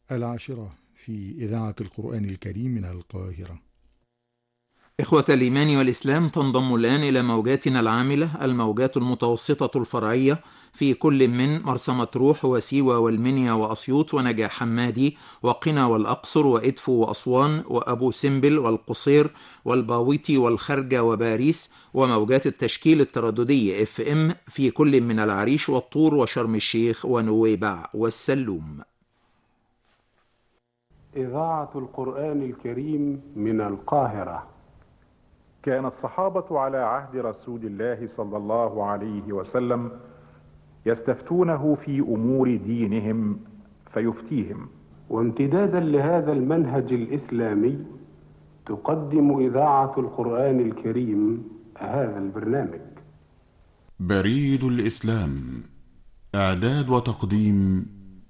العاشرة في إذاعة القرآن الكريم من القاهرة. إخوة الإيمان والإسلام، تنضم الآن إلى موجاتنا العاملة الموجات المتوسطة الفرعية في كل من مرسى مطروح وسيوة والمنيا وأسيوط ونجع حمادي وقنا والأقصر وإدفو وأسوان وأبو سمبل والقصير والباويتي والخرجة وباريس، وموجات التشكيل الترددي FM في كل من العريش والطور وشرم الشيخ ونويبع والسلوم. إذاعة القرآن الكريم من القاهرة. كان الصحابة على عهد رسول الله صلى الله عليه وسلم يستفتونه في أمور دينهم فيفتيهم. وامتدادا لهذا المنهج الإسلامي تقدم إذاعة القرآن الكريم هذا البرنامج. بريد الإسلام، إعداد وتقديم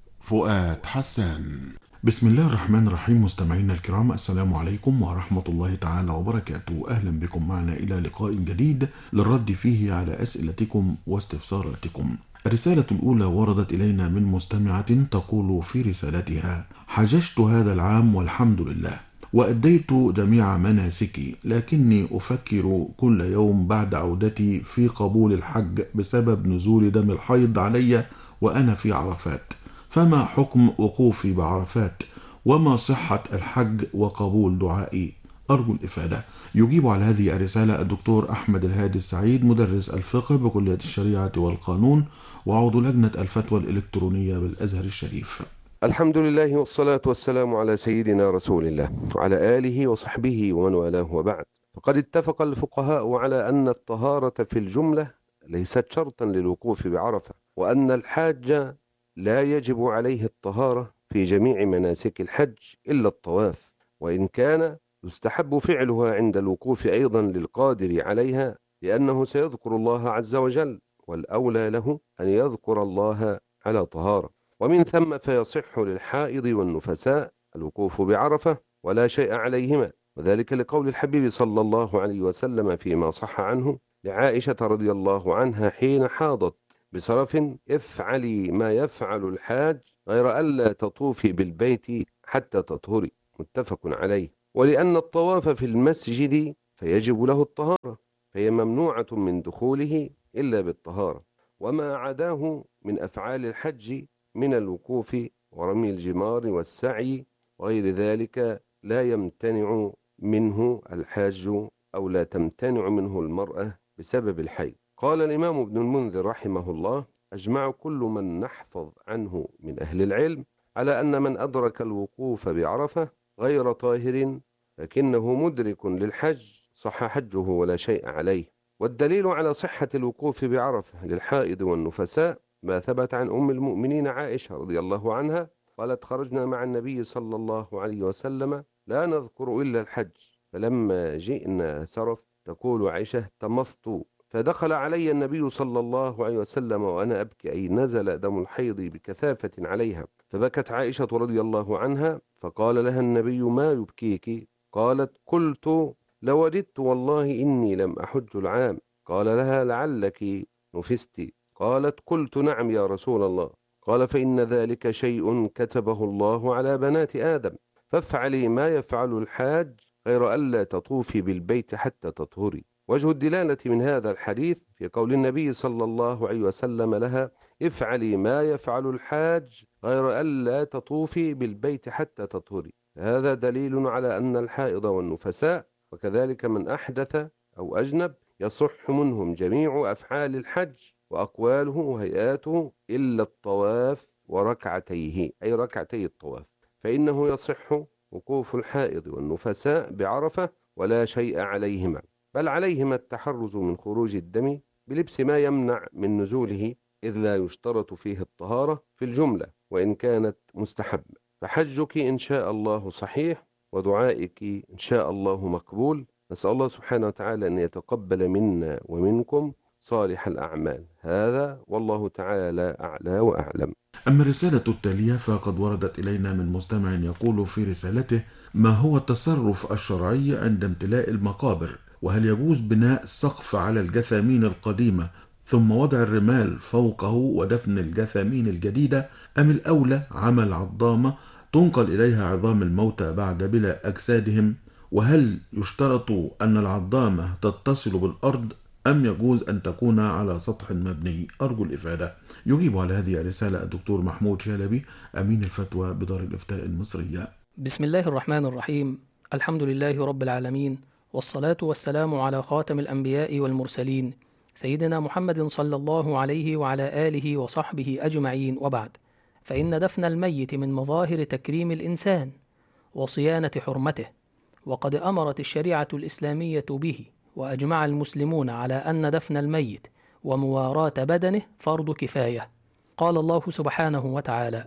فؤاد حسان. بسم الله الرحمن الرحيم. مستمعينا الكرام، السلام عليكم ورحمة الله تعالى وبركاته. أهلا بكم معنا إلى لقاء جديد للرد فيه على أسئلتكم واستفساراتكم. الرسالة الأولى وردت إلينا من مستمعة تقول في رسالتها: حججت هذا العام والحمد لله، وأديت جميع مناسكي، لكني أفكر كل يوم بعد عودتي في قبول الحج بسبب نزول دم الحيض علي وأنا في عرفات، فما حكم وقوفي بعرفات؟ وما صحة الحج وقبول دعائي؟ أرجو الإفادة. يجيب على هذه الرسالة الدكتور أحمد الهادي السعيد، مدرس الفقه بكلية الشريعة والقانون وعضو لجنة الفتوى الإلكترونية بالأزهر الشريف. الحمد لله والصلاة والسلام على سيدنا رسول الله وعلى آله وصحبه ومن والاه، وبعد. فقد اتفق الفقهاء على أن الطهارة في الجملة ليست شرطا للوقوف بعرفة، وأن الحاج لا يجب عليه الطهارة في جميع مناسك الحج إلا الطواف، وإن كان يستحب فعلها عند الوقوف أيضا للقادر عليها، لأنه سيذكر الله عز وجل، والأولى له أن يذكر الله على طهارة. ومن ثم فيصح للحائض والنفساء الوقوف بعرفة ولا شيء عليهما، وذلك لقول الحبيب صلى الله عليه وسلم فيما صح عنه لعائشة رضي الله عنها حين حاضت بصرف: افعلي ما يفعل الحاج غير ألا تطوفي بالبيت حتى تطهري، متفق عليه. ولأن الطواف في المسجد فيجب له الطهارة، فهي ممنوعة من دخوله إلا بالطهارة. وما عداه من أفعال الحج من الوقوف ورمي الجمار والسعي وغير ذلك لا يمتنع منه الحاج، أو لا تمتنع منه المرأة بسبب الحيض. قال الإمام ابن المنذر رحمه الله: أجمع كل من نحفظ عنه من أهل العلم على أن من أدرك الوقوف بعرفة غير طاهر لكنه مدرك للحج صح حجه ولا شيء عليه. والدليل على صحة الوقوف بعرفة للحائض والنفساء ما ثبت عن أم المؤمنين عائشة رضي الله عنها قالت: خرجنا مع النبي صلى الله عليه وسلم لا نذكر إلا الحج، فلما جئنا سرف، تقول عائشة: تمضت، فدخل علي النبي صلى الله عليه وسلم وأنا أبكي، أي نزل دم الحيض بكثافة عليها، فبكت عائشة رضي الله عنها، فقال لها النبي: ما يبكيك؟ قالت: قلت: لوددت والله إني لم أحج العام. قال لها: لعلك نفست؟ قالت: قلت: نعم يا رسول الله. قال: فإن ذلك شيء كتبه الله على بنات آدم، فافعلي ما يفعل الحاج غير ألا تطوفي بالبيت حتى تطهري. وجه الدلالة من هذا الحديث في قول النبي صلى الله عليه وسلم لها: افعلي ما يفعل الحاج غير ألا تطوفي بالبيت حتى تطهري. هذا دليل على أن الحائض والنفساء وكذلك من أحدث أو أجنب يصح منهم جميع أفعال الحج وأقواله وهيئاته إلا الطواف وركعتيه، أي ركعتي الطواف، فإنه يصح وقوف الحائض والنفساء بعرفة ولا شيء عليهما، بل عليهما التحرز من خروج الدم بلبس ما يمنع من نزوله، إذ لا يشترط فيه الطهارة في الجملة وإن كانت مستحبة. فحجك إن شاء الله صحيح، ودعائك إن شاء الله مقبول. نسأل الله سبحانه وتعالى أن يتقبل منا ومنكم صالح الأعمال. هذا والله تعالى أعلى وأعلم. أما الرسالة التالية فقد وردت إلينا من مستمع يقول في رسالته: ما هو التصرف الشرعي عند امتلاء المقابر؟ وهل يجوز بناء سقف على الجثامين القديمة ثم وضع الرمال فوقه ودفن الجثامين الجديدة، أم الأولى عمل عظامة تنقل إليها عظام الموتى بعد بلا أجسادهم؟ وهل يشترط أن العظامة تتصل بالأرض أم يجوز أن تكون على سطح مبني؟ أرجو الإفادة. يجيب على هذه الرسالة الدكتور محمود شلبي، أمين الفتوى بدار الإفتاء المصرية. بسم الله الرحمن الرحيم. الحمد لله رب العالمين، والصلاة والسلام على خاتم الأنبياء والمرسلين سيدنا محمد صلى الله عليه وعلى آله وصحبه أجمعين، وبعد، فإن دفن الميت من مظاهر تكريم الإنسان وصيانة حرمته، وقد أمرت الشريعة الإسلامية به، وأجمع المسلمون على أن دفن الميت ومواراة بدنه فرض كفاية. قال الله سبحانه وتعالى: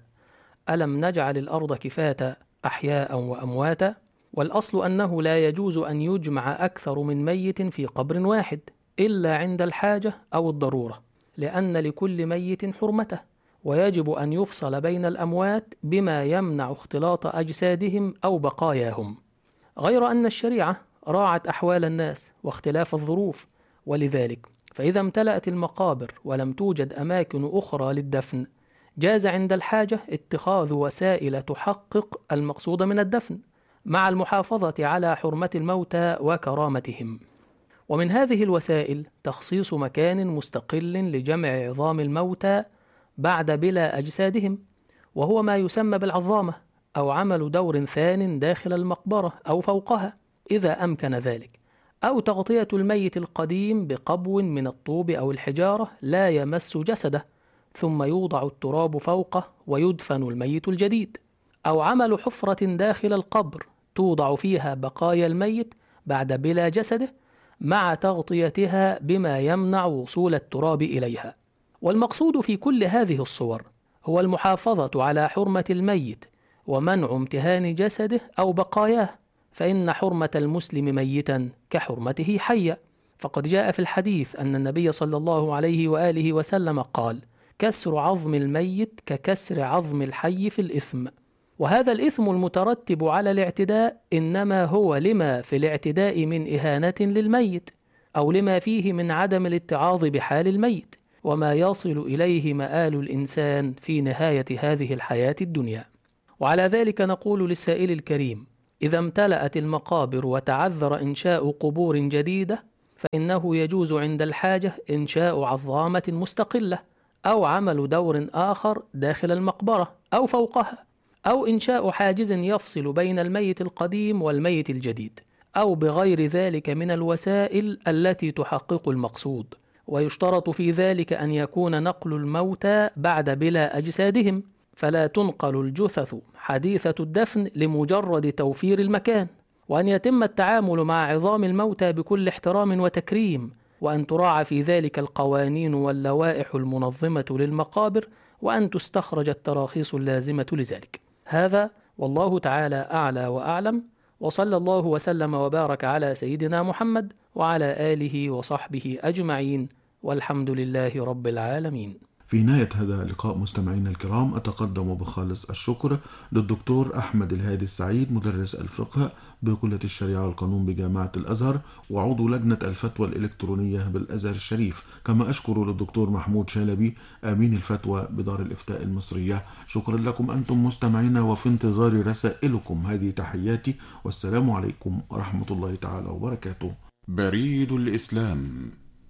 ألم نجعل الأرض كفاة أحياء وأمواتا؟ والأصل أنه لا يجوز أن يجمع أكثر من ميت في قبر واحد إلا عند الحاجة أو الضرورة، لأن لكل ميت حرمته، ويجب أن يفصل بين الأموات بما يمنع اختلاط أجسادهم أو بقاياهم. غير أن الشريعة راعت أحوال الناس واختلاف الظروف، ولذلك فإذا امتلأت المقابر ولم توجد أماكن أخرى للدفن، جاز عند الحاجة اتخاذ وسائل تحقق المقصود من الدفن، مع المحافظة على حرمة الموتى وكرامتهم. ومن هذه الوسائل تخصيص مكان مستقل لجمع عظام الموتى بعد بلا أجسادهم، وهو ما يسمى بالعظامة، أو عمل دور ثان داخل المقبرة أو فوقها إذا أمكن ذلك، أو تغطية الميت القديم بقبو من الطوب أو الحجارة لا يمس جسده، ثم يوضع التراب فوقه ويدفن الميت الجديد، أو عمل حفرة داخل القبر توضع فيها بقايا الميت بعد بلا جسده مع تغطيتها بما يمنع وصول التراب إليها. والمقصود في كل هذه الصور هو المحافظة على حرمة الميت ومنع امتهان جسده أو بقاياه، فإن حرمة المسلم ميتا كحرمته حيا، فقد جاء في الحديث أن النبي صلى الله عليه وآله وسلم قال: كسر عظم الميت ككسر عظم الحي في الإثم. وهذا الإثم المترتب على الاعتداء إنما هو لما في الاعتداء من إهانة للميت، أو لما فيه من عدم الاتعاظ بحال الميت وما يصل إليه مآل الإنسان في نهاية هذه الحياة الدنيا. وعلى ذلك نقول للسائل الكريم: إذا امتلأت المقابر وتعذر إنشاء قبور جديدة، فإنه يجوز عند الحاجة إنشاء عظامة مستقلة، أو عمل دور آخر داخل المقبرة أو فوقها، أو إنشاء حاجز يفصل بين الميت القديم والميت الجديد، أو بغير ذلك من الوسائل التي تحقق المقصود. ويشترط في ذلك أن يكون نقل الموتى بعد بلا أجسادهم، فلا تنقل الجثث حديثة الدفن لمجرد توفير المكان، وأن يتم التعامل مع عظام الموتى بكل احترام وتكريم، وأن تراعى في ذلك القوانين واللوائح المنظمة للمقابر، وأن تستخرج التراخيص اللازمة لذلك. هذا والله تعالى أعلى وأعلم، وصلى الله وسلم وبارك على سيدنا محمد وعلى آله وصحبه أجمعين، والحمد لله رب العالمين. في نهاية هذا اللقاء مستمعينا الكرام، أتقدم بخالص الشكر للدكتور أحمد الهادي السعيد، مدرس الفقه بكلية الشريعة والقانون بجامعة الأزهر وعضو لجنة الفتوى الإلكترونية بالأزهر الشريف، كما أشكر للدكتور محمود شلبي أمين الفتوى بدار الإفتاء المصرية. شكرا لكم أنتم مستمعينا، وفي انتظار رسائلكم. هذه تحياتي، والسلام عليكم ورحمة الله تعالى وبركاته. بريد الإسلام،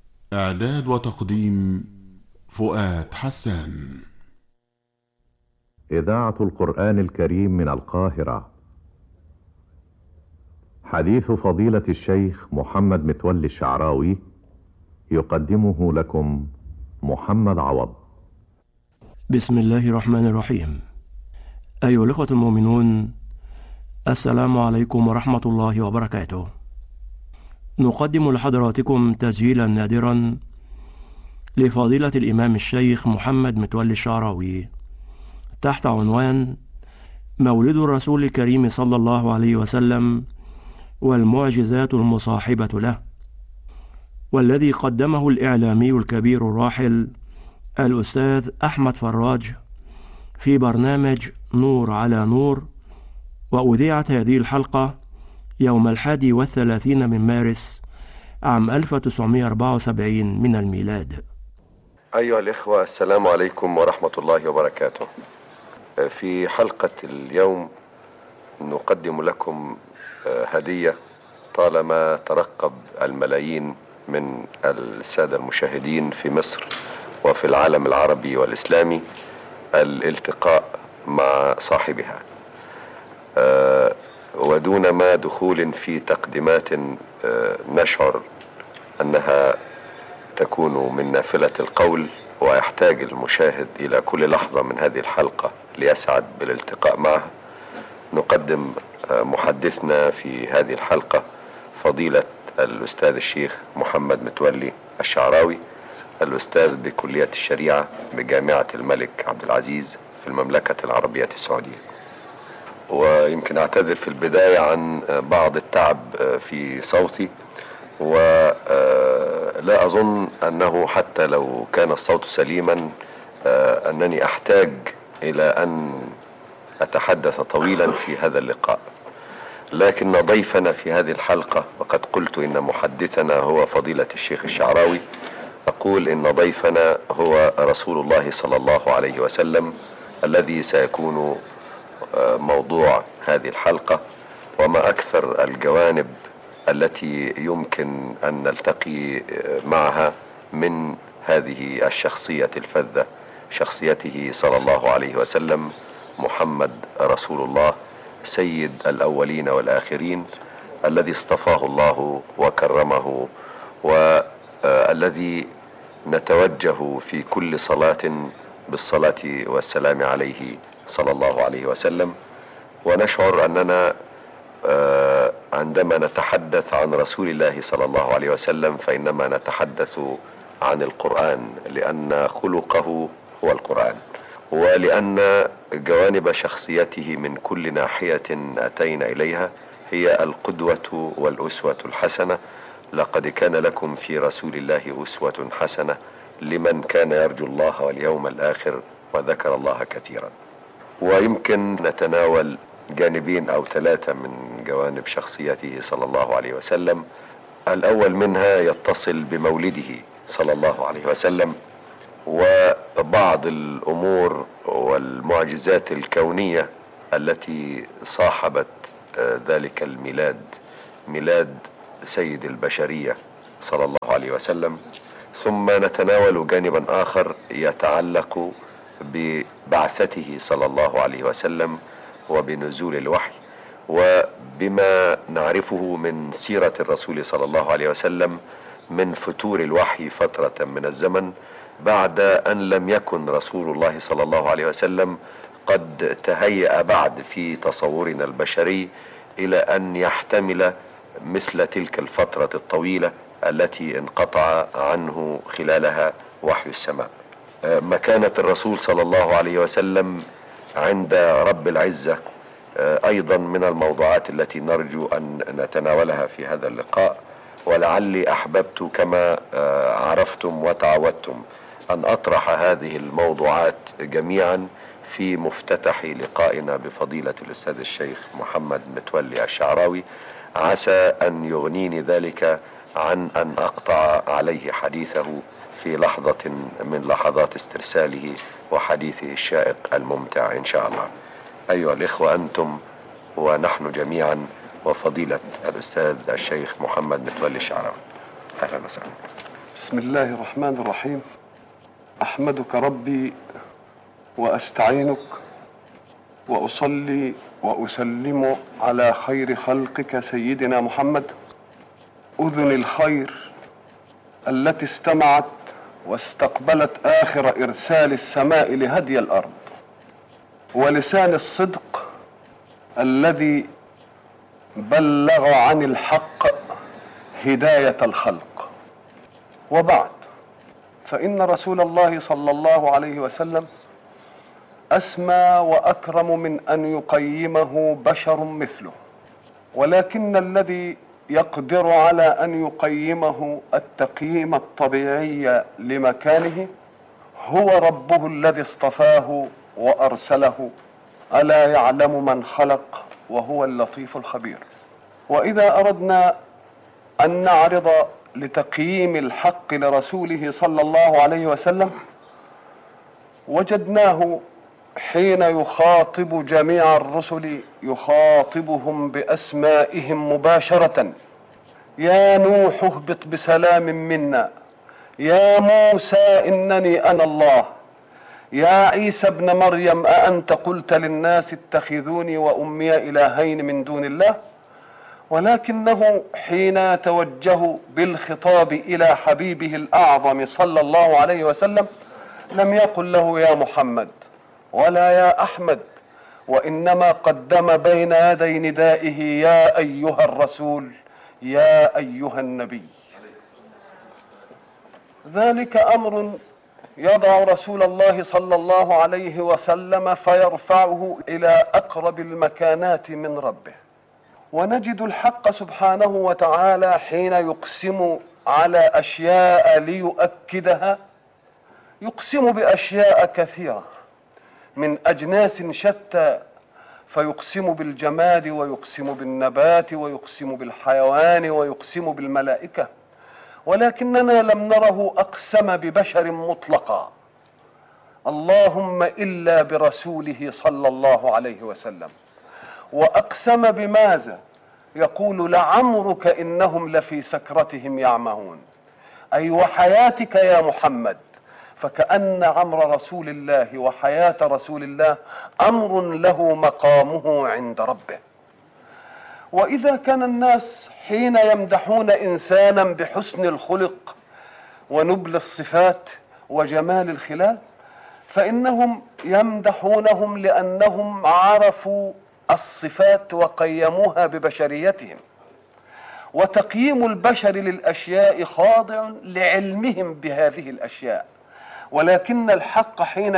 إعداد وتقديم فؤاد حسان. إذاعة القرآن الكريم من القاهرة. حديث فضيلة الشيخ محمد متولي الشعراوي، يقدمه لكم محمد عوض. بسم الله الرحمن الرحيم. أيها الأخوة المؤمنون، السلام عليكم ورحمة الله وبركاته. نقدم لحضراتكم تسجيلا نادرا لفضيلة الإمام الشيخ محمد متولي الشعراوي تحت عنوان مولد الرسول الكريم صلى الله عليه وسلم والمعجزات المصاحبة له، والذي قدمه الإعلامي الكبير الراحل الأستاذ أحمد فراج في برنامج نور على نور، وأذيعت هذه الحلقة يوم 31 من مارس عام 1974 من الميلاد. أيها الإخوة، السلام عليكم ورحمة الله وبركاته. في حلقة اليوم نقدم لكم هدية طالما ترقب الملايين من السادة المشاهدين في مصر وفي العالم العربي والإسلامي الالتقاء مع صاحبها، ودون ما دخول في تقديمات نشعر أنها تكون من نافلة القول، ويحتاج المشاهد إلى كل لحظة من هذه الحلقة ليسعد بالالتقاء معها. نقدم محدثنا في هذه الحلقة فضيلة الأستاذ الشيخ محمد متولي الشعراوي، الأستاذ بكلية الشريعة بجامعة الملك عبد العزيز في المملكة العربية السعودية. ويمكن أعتذر في البداية عن بعض التعب في صوتي، ولا أظن أنه حتى لو كان الصوت سليما أنني أحتاج إلى أن أتحدث طويلا في هذا اللقاء، لكن ضيفنا في هذه الحلقة، وقد قلت إن محدثنا هو فضيلة الشيخ الشعراوي، أقول إن ضيفنا هو رسول الله صلى الله عليه وسلم الذي سيكون موضوع هذه الحلقة، وما أكثر الجوانب التي يمكن أن نلتقي معها من هذه الشخصية الفذة، شخصيته صلى الله عليه وسلم، محمد رسول الله سيد الأولين والآخرين، الذي اصطفاه الله وكرمه، والذي نتوجه في كل صلاة بالصلاة والسلام عليه صلى الله عليه وسلم. ونشعر أننا عندما نتحدث عن رسول الله صلى الله عليه وسلم فإنما نتحدث عن القرآن، لأن خلقه هو القرآن، ولأن جوانب شخصيته من كل ناحية أتينا إليها هي القدوة والأسوة الحسنة. لقد كان لكم في رسول الله أسوة حسنة لمن كان يرجو الله واليوم الآخر وذكر الله كثيرا. ويمكن نتناول جانبين أو ثلاثة من جوانب شخصيته صلى الله عليه وسلم. الأول منها يتصل بمولده صلى الله عليه وسلم، وبعض الأمور والمعجزات الكونية التي صاحبت ذلك الميلاد، ميلاد سيد البشرية صلى الله عليه وسلم. ثم نتناول جانبا آخر يتعلق ببعثته صلى الله عليه وسلم وبنزول الوحي، وبما نعرفه من سيرة الرسول صلى الله عليه وسلم من فتور الوحي فترة من الزمن، بعد أن لم يكن رسول الله صلى الله عليه وسلم قد تهيأ بعد في تصورنا البشري إلى أن يحتمل مثل تلك الفترة الطويلة التي انقطع عنه خلالها وحي السماء. مكانة الرسول صلى الله عليه وسلم عند رب العزة أيضا من الموضوعات التي نرجو أن نتناولها في هذا اللقاء، ولعلي أحببت كما عرفتم وتعودتم أن أطرح هذه الموضوعات جميعا في مفتتح لقائنا بفضيلة الأستاذ الشيخ محمد متولي الشعراوي، عسى أن يغنيني ذلك عن أن أقطع عليه حديثه في لحظة من لحظات استرساله وحديثه الشائق الممتع إن شاء الله. أيها الإخوة، أنتم ونحن جميعا وفضيلة الأستاذ الشيخ محمد متولي الشعراوي، أهلا وسهلا. بسم الله الرحمن الرحيم. أحمدك ربي وأستعينك وأصلي وأسلم على خير خلقك سيدنا محمد، أذن الخير التي استمعت واستقبلت آخر إرسال السماء لهدي الأرض، ولسان الصدق الذي بلغ عن الحق هداية الخلق. وبعد، فإن رسول الله صلى الله عليه وسلم أسمى وأكرم من أن يقيمه بشر مثله، ولكن الذي يقدر على أن يقيمه التقييم الطبيعي لمكانه هو ربه الذي اصطفاه وأرسله. ألا يعلم من خلق وهو اللطيف الخبير. وإذا أردنا أن نعرض لتقييم الحق لرسوله صلى الله عليه وسلم وجدناه حين يخاطب جميع الرسل يخاطبهم بأسمائهم مباشرة: يا نوح اهبط بسلام منا، يا موسى إنني أنا الله، يا عيسى ابن مريم أأنت قلت للناس اتخذوني وأمي إلهين من دون الله. ولكنه حين يتوجه بالخطاب إلى حبيبه الأعظم صلى الله عليه وسلم لم يقل له يا محمد ولا يا أحمد، وإنما قدم بين يدي ندائه يا أيها الرسول، يا أيها النبي. ذلك أمر يضع رسول الله صلى الله عليه وسلم فيرفعه إلى أقرب المكانات من ربه. ونجد الحق سبحانه وتعالى حين يقسم على أشياء ليؤكدها يقسم بأشياء كثيرة من أجناس شتى، فيقسم بالجماد ويقسم بالنبات ويقسم بالحيوان ويقسم بالملائكة، ولكننا لم نره أقسم ببشر مطلقا، اللهم إلا برسوله صلى الله عليه وسلم. وأقسم بماذا؟ يقول لعمرك إنهم لفي سكرتهم يعمهون، أي وحياتك يا محمد. فكأن عمر رسول الله وحياة رسول الله أمر له مقامه عند ربه. وإذا كان الناس حين يمدحون إنسانا بحسن الخلق ونبل الصفات وجمال الخلال فإنهم يمدحونهم لأنهم عرفوا الصفات وقيموها ببشريتهم، وتقييم البشر للأشياء خاضع لعلمهم بهذه الأشياء. ولكن الحق حين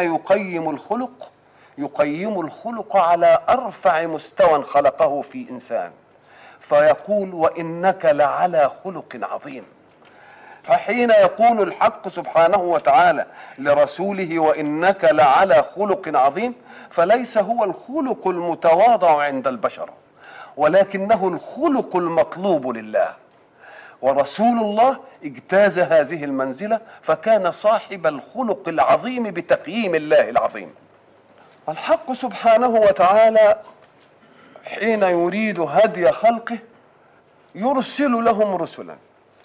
يقيم الخلق على أرفع مستوى خلقه في إنسان، فيقول وإنك لعلى خلق عظيم. فحين يقول الحق سبحانه وتعالى لرسوله وإنك لعلى خلق عظيم، فليس هو الخلق المتواضع عند البشر، ولكنه الخلق المطلوب لله. ورسول الله اجتاز هذه المنزلة فكان صاحب الخلق العظيم بتقييم الله العظيم. الحق سبحانه وتعالى حين يريد هدي خلقه يرسل لهم رسلا،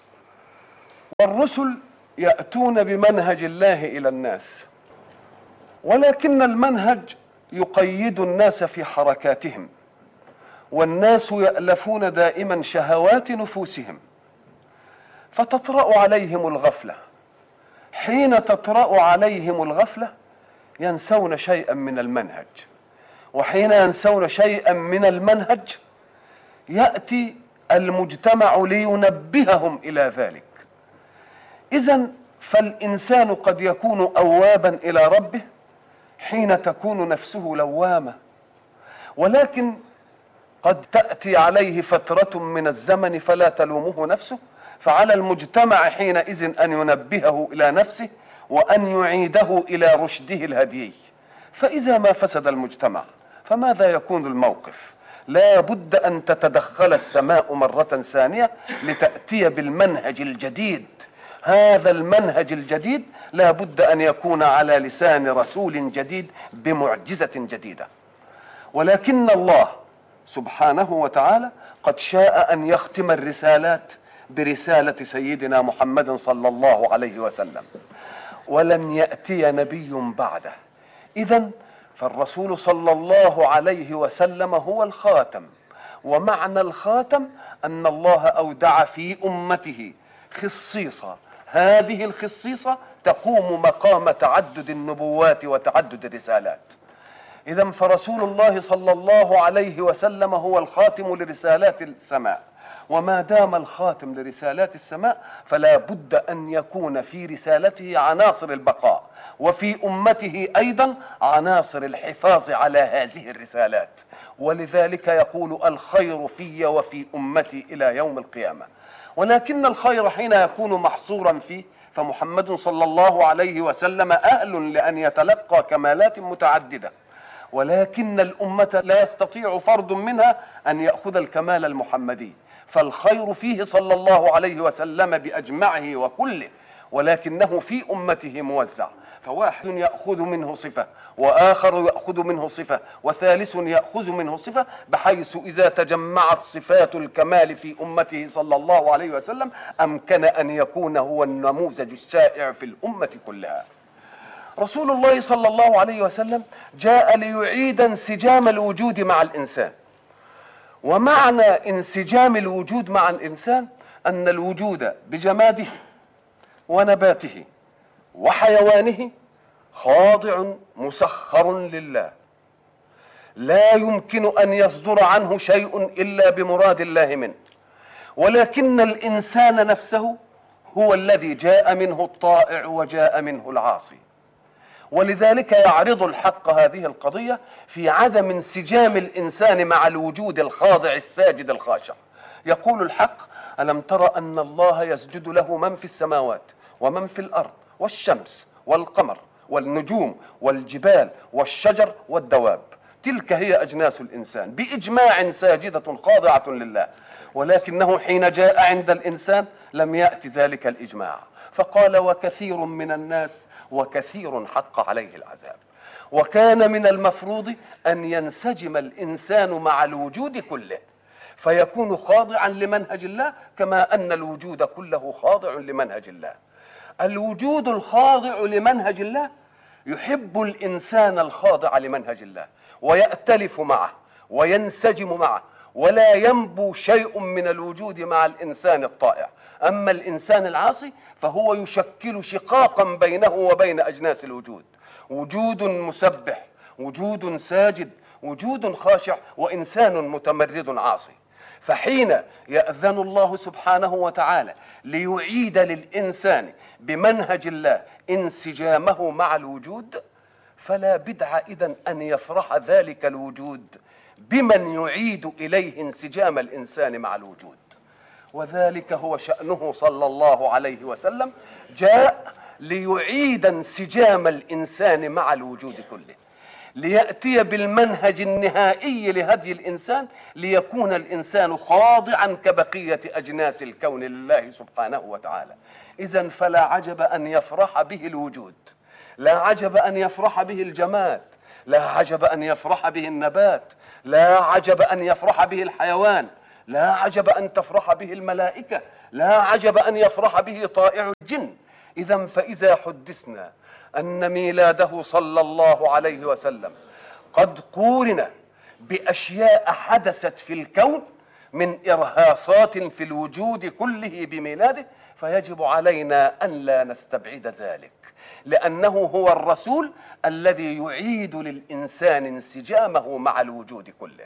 والرسل يأتون بمنهج الله إلى الناس، ولكن المنهج يقيد الناس في حركاتهم، والناس يألفون دائما شهوات نفوسهم، فتطرأ عليهم الغفلة. حين تطرأ عليهم الغفلة ينسون شيئا من المنهج، وحين ينسون شيئا من المنهج يأتي المجتمع لينبههم إلى ذلك. إذن فالإنسان قد يكون أوابا إلى ربه حين تكون نفسه لوامة، ولكن قد تأتي عليه فترة من الزمن فلا تلومه نفسه، فعلى المجتمع حينئذ أن ينبهه إلى نفسه وأن يعيده إلى رشده الهدي. فإذا ما فسد المجتمع فماذا يكون الموقف؟ لا بد أن تتدخل السماء مرة ثانية لتأتي بالمنهج الجديد. هذا المنهج الجديد لا بد أن يكون على لسان رسول جديد بمعجزة جديدة. ولكن الله سبحانه وتعالى قد شاء أن يختم الرسالات برسالة سيدنا محمد صلى الله عليه وسلم، ولن يأتي نبي بعده. إذن فالرسول صلى الله عليه وسلم هو الخاتم، ومعنى الخاتم أن الله أودع في أمته خصيصة، هذه الخصيصة تقوم مقام تعدد النبوات وتعدد الرسالات. إذن فرسول الله صلى الله عليه وسلم هو الخاتم لرسالات السماء، وما دام الخاتم لرسالات السماء فلا بد أن يكون في رسالته عناصر البقاء، وفي أمته أيضا عناصر الحفاظ على هذه الرسالات. ولذلك يقول الخير في وفي أمتي إلى يوم القيامة. ولكن الخير حين يكون محصورا فيه فمحمد صلى الله عليه وسلم أهل لأن يتلقى كمالات متعددة، ولكن الأمة لا يستطيع فرد منها أن يأخذ الكمال المحمدي، فالخير فيه صلى الله عليه وسلم بأجمعه وكله، ولكنه في أمته موزع. فواحد يأخذ منه صفة، وآخر يأخذ منه صفة، وثالث يأخذ منه صفة، بحيث إذا تجمعت صفات الكمال في أمته صلى الله عليه وسلم أمكن أن يكون هو النموذج الشائع في الأمة كلها. رسول الله صلى الله عليه وسلم جاء ليعيد انسجام الوجود مع الإنسان. ومعنى انسجام الوجود مع الإنسان أن الوجود بجماده ونباته وحيوانه خاضع مسخر لله، لا يمكن أن يصدر عنه شيء إلا بمراد الله منه، ولكن الإنسان نفسه هو الذي جاء منه الطائع وجاء منه العاصي. ولذلك يعرض الحق هذه القضية في عدم انسجام الإنسان مع الوجود الخاضع الساجد الخاشع. يقول الحق: ألم تر أن الله يسجد له من في السماوات ومن في الأرض والشمس والقمر والنجوم والجبال والشجر والدواب، تلك هي أجناس الإنسان بإجماع ساجدة خاضعة لله. ولكنه حين جاء عند الإنسان لم يأتي ذلك الإجماع، فقال: وكثير من الناس وكثير حق عليه العذاب. وكان من المفروض أن ينسجم الإنسان مع الوجود كله فيكون خاضعا لمنهج الله، كما أن الوجود كله خاضع لمنهج الله. الوجود الخاضع لمنهج الله يحب الإنسان الخاضع لمنهج الله ويأتلف معه وينسجم معه، ولا ينبو شيء من الوجود مع الإنسان الطائع. أما الإنسان العاصي فهو يشكل شقاقا بينه وبين أجناس الوجود، وجود مسبح، وجود ساجد، وجود خاشع، وإنسان متمرد عاصي. فحين يأذن الله سبحانه وتعالى ليعيد للإنسان بمنهج الله انسجامه مع الوجود، فلا بدع إذن أن يفرح ذلك الوجود بمن يعيد إليه انسجام الإنسان مع الوجود. وذلك هو شأنه صلى الله عليه وسلم، جاء ليعيد انسجام الإنسان مع الوجود كله، ليأتي بالمنهج النهائي لهدي الإنسان، ليكون الإنسان خاضعا كبقية أجناس الكون لله سبحانه وتعالى. إذن فلا عجب أن يفرح به الوجود، لا عجب أن يفرح به الجماد، لا عجب أن يفرح به النبات، لا عجب أن يفرح به الحيوان، لا عجب أن تفرح به الملائكة، لا عجب أن يفرح به طائع الجن. إذن فإذا حدثنا أن ميلاده صلى الله عليه وسلم قد قورن بأشياء حدثت في الكون من إرهاصات في الوجود كله بميلاده، فيجب علينا أن لا نستبعد ذلك، لأنه هو الرسول الذي يعيد للإنسان انسجامه مع الوجود كله.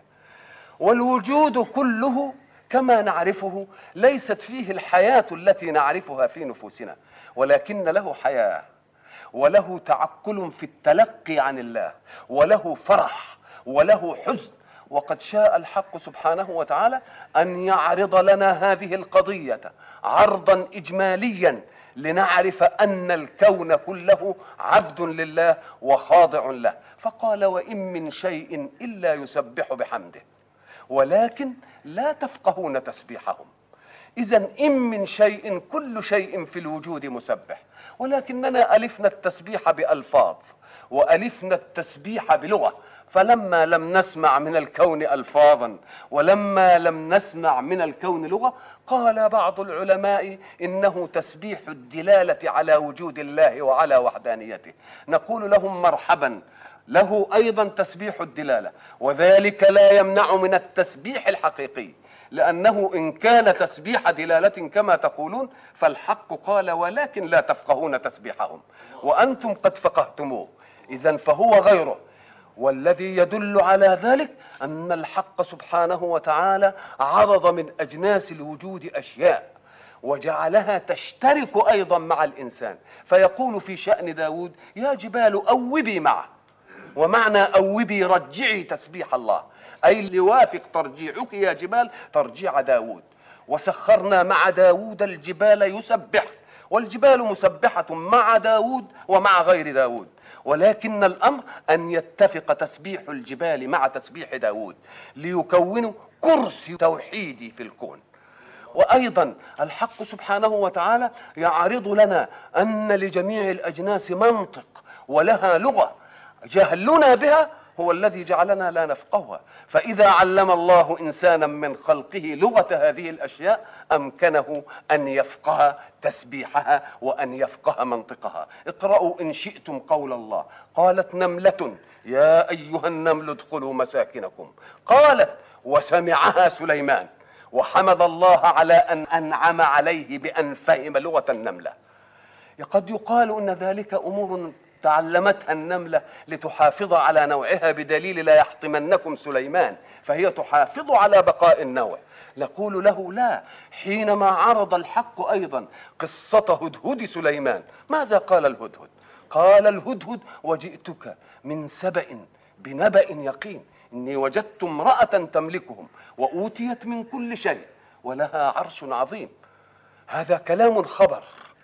والوجود كله كما نعرفه ليست فيه الحياة التي نعرفها في نفوسنا، ولكن له حياة، وله تعقل في التلقي عن الله، وله فرح، وله حزن. وقد شاء الحق سبحانه وتعالى أن يعرض لنا هذه القضية عرضا إجماليا لنعرف أن الكون كله عبد لله وخاضع له. فقال: وإن من شيء إلا يسبح بحمده ولكن لا تفقهون تسبيحهم. إذن إن من شيء، كل شيء في الوجود مسبح، ولكننا ألفنا التسبيح بألفاظ وألفنا التسبيح بلغة، فلما لم نسمع من الكون ألفاظا ولما لم نسمع من الكون لغة، قال بعض العلماء إنه تسبيح الدلالة على وجود الله وعلى وحدانيته. نقول لهم مرحبا، له أيضا تسبيح الدلالة، وذلك لا يمنع من التسبيح الحقيقي، لأنه إن كان تسبيح دلالة كما تقولون فالحق قال: ولكن لا تفقهون تسبيحهم، وأنتم قد فقهتموه. إذن فهو غيره. والذي يدل على ذلك أن الحق سبحانه وتعالى عرض من أجناس الوجود أشياء وجعلها تشترك أيضا مع الإنسان، فيقول في شأن داود: يا جبال أوبي معه. ومعنى أوبي رجعي تسبيح الله، أي ليوافق ترجيعك يا جبال ترجيع داود. وسخرنا مع داود الجبال يسبح، والجبال مسبحة مع داود ومع غير داود، ولكن الأمر أن يتفق تسبيح الجبال مع تسبيح داود ليكونوا كرسي توحيدي في الكون. وأيضا الحق سبحانه وتعالى يعرض لنا أن لجميع الأجناس منطق ولها لغة، جهلنا بها هو الذي جعلنا لا نفقهها. فإذا علم الله إنسانا من خلقه لغة هذه الأشياء أمكنه أن يفقه تسبيحها وأن يفقه منطقها. اقرأوا إن شئتم قول الله: قالت نملة يا أيها النمل ادخلوا مساكنكم، قالت وسمعها سليمان وحمد الله على أن أنعم عليه بأن فهم لغة النملة. قد يقال أن ذلك أمور تعلمتها النملة لتحافظ على نوعها بدليل لا يحطمنكم سليمان، فهي تحافظ على بقاء النوع. نقول له لا، حينما عرض الحق أيضا قصة هدهد سليمان ماذا قال الهدهد؟ قال الهدهد: وجئتك من سبأ بنبأ يقين، إني وجدت امرأة تملكهم وأوتيت من كل شيء ولها عرش عظيم. هذا كلام خبر،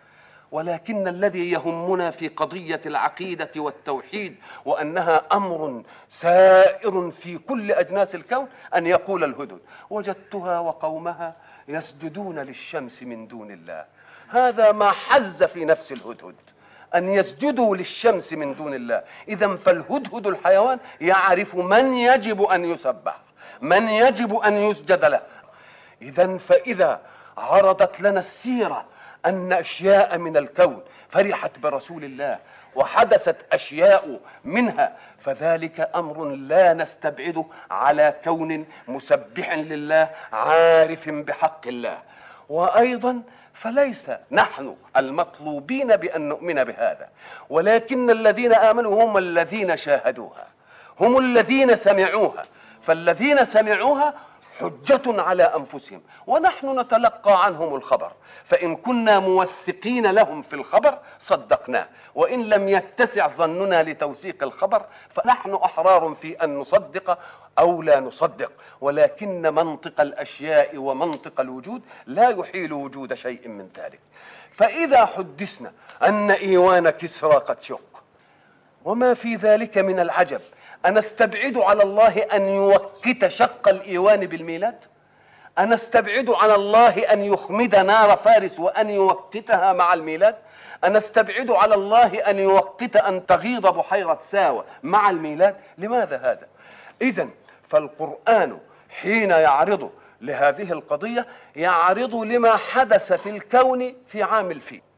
ولكن الذي يهمنا في قضية العقيدة والتوحيد وأنها أمر سائر في كل أجناس الكون أن يقول الهدهد: وجدتها وقومها يسجدون للشمس من دون الله. هذا ما حز في نفس الهدهد، أن يسجدوا للشمس من دون الله. إذن فالهدهد الحيوان يعرف من يجب أن يسبح، من يجب أن يسجد له. إذن فإذا عرضت لنا السيرة أن أشياء من الكون فرحت برسول الله وحدثت أشياء منها، فذلك أمر لا نستبعده على كون مسبح لله عارف بحق الله. وأيضا فليس نحن المطلوبين بأن نؤمن بهذا، ولكن الذين آمنوا هم الذين شاهدوها، هم الذين سمعوها، فالذين سمعوها حجة على أنفسهم، ونحن نتلقى عنهم الخبر، فإن كنا موثقين لهم في الخبر صدقناه، وإن لم يتسع ظننا لتوثيق الخبر فنحن أحرار في أن نصدق أو لا نصدق. ولكن منطق الأشياء ومنطق الوجود لا يحيل وجود شيء من ذلك. فإذا حدثنا أن إيوان كسرى قد شق، وما في ذلك من العجب، أنستبعد على الله أن يوكت شق الإيوان بالميلاد؟ أنستبعد على الله أن يخمد نار فارس وأن يوكتها مع الميلاد؟ أنستبعد على الله أن يوكت أن تغيض بحيرة ساوى مع الميلاد؟ لماذا هذا؟ إذن فالقرآن حين يعرض لهذه القضية يعرض لما حدث في الكون في عام الفيل.